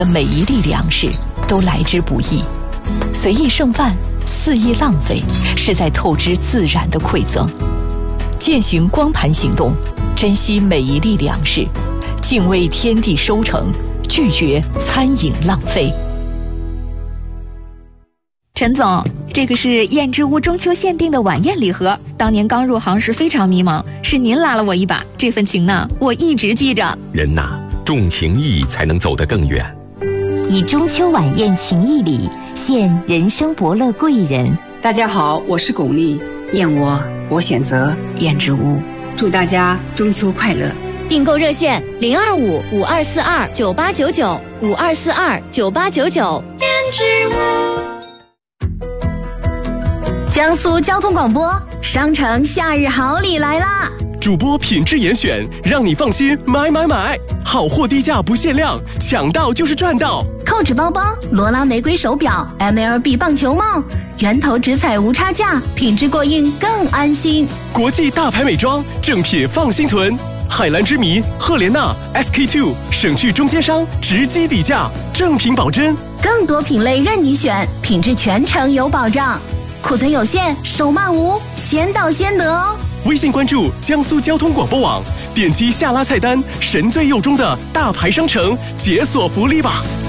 每一粒粮食都来之不易，随意剩饭、肆意浪费，是在透支自然的馈赠。践行光盘行动，珍惜每一粒粮食，敬畏天地收成，拒绝餐饮浪费。 陈总，这个是燕之屋中秋限定的晚宴礼盒，当年刚入行时非常迷茫，是您拉了我一把，这份情呢，我一直记着。 人呐，重情义才能走得更远。 以中秋晚宴情谊礼，献人生伯乐贵人。 大家好，我是巩俐，燕窝我选择燕之屋，祝大家中秋快乐。 订购热线025-5242-9899，5242-9899。燕之屋。 江苏交通广播，商城夏日好礼来啦！ 主播品质严选，让你放心买，好货低价不限量，抢到就是赚到。 Coach 包包、罗拉玫瑰手表、MLB 棒球帽，源头直采无差价，品质过硬更安心。 国际大牌美妆，正品放心囤。海蓝之谜、赫莲娜、SK2 省去中间商，直击底价，正品保真。 更多品类任你选，品质全程有保障。库存有限，手慢无，先到先得哦。 微信关注江苏交通广播网，点击下拉菜单，神最右中的大牌商城，解锁福利吧。